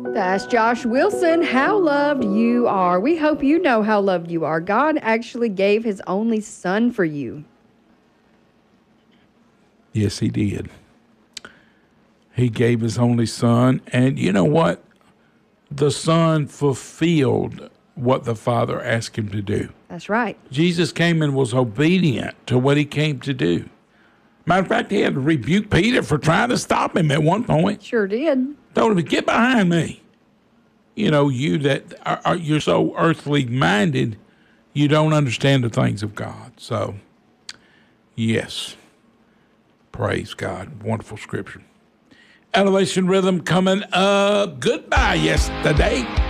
That's Josh Wilson. How loved you are. We hope you know how loved you are. God actually gave his only son for you. Yes, he did. He gave his only son. And you know what? The son fulfilled what the Father asked him to do. That's right. Jesus came and was obedient to what he came to do. Matter of fact, he had to rebuke Peter for trying to stop him at one point. Sure did. Told him, get behind me. You know, you that you're so earthly minded, you don't understand the things of God. So, yes, praise God. Wonderful scripture. Elevation Rhythm coming up. Goodbye yesterday.